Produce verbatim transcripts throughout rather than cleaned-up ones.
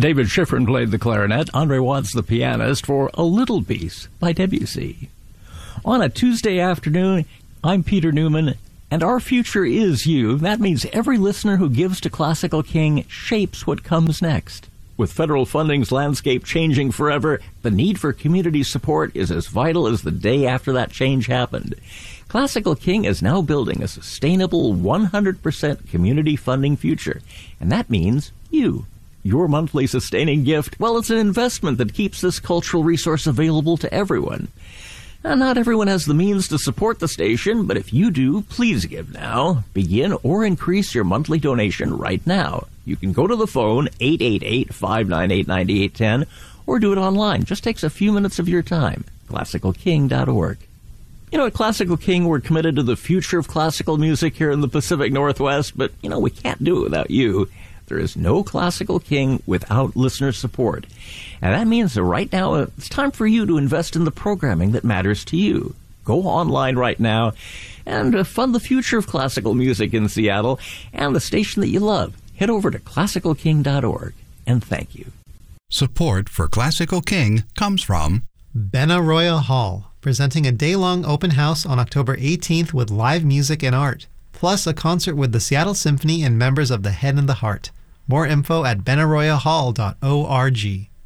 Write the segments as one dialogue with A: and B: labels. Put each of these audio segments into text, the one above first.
A: David Schifrin played the clarinet, Andre Watts the pianist, for A Little Piece by Debussy. On a Tuesday afternoon, I'm Peter Newman, and our future is you. That means every listener who gives to Classical King shapes what comes next. With federal funding's landscape changing forever, the need for community support is as vital as the day after that change happened. Classical King is now building a sustainable one hundred percent community funding future, and that means you. Your monthly sustaining gift, well, it's an investment that keeps this cultural resource available to everyone. Now, not everyone has the means to support the station, but if you do, please give now. Begin or increase your monthly donation right now. You can go to the phone, eight eight eight, five nine eight, nine eight one zero, or do it online. Just takes a few minutes of your time. classical king dot org. You know, at Classical King, we're committed to the future of classical music here in the Pacific Northwest, but, you know, we can't do it without you. There is no Classical King without listener support. And that means that right now, uh, it's time for you to invest in the programming that matters to you. Go online right now and uh, fund the future of classical music in Seattle and the station that you love. Head over to classical king dot org, and thank you.
B: Support for Classical King comes from
C: Benaroya Hall, presenting a day-long open house on October eighteenth with live music and art, plus a concert with the Seattle Symphony and members of the Head and the Heart. More info at benaroya hall dot org.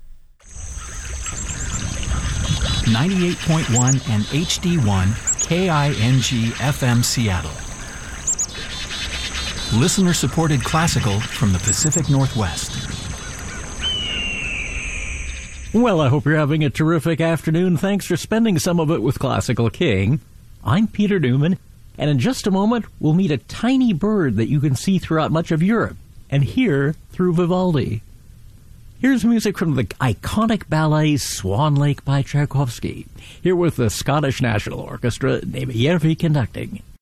D: ninety-eight point one and H D one K I N G F M Seattle. Listener-supported classical from the Pacific Northwest.
A: Well, I hope you're having a terrific afternoon. Thanks for spending some of it with Classical King. I'm Peter Newman, and in just a moment, we'll meet a tiny bird that you can see throughout much of Europe and hear through Vivaldi. Here's music from the iconic ballet Swan Lake by Tchaikovsky, here with the Scottish National Orchestra, David Yervi conducting.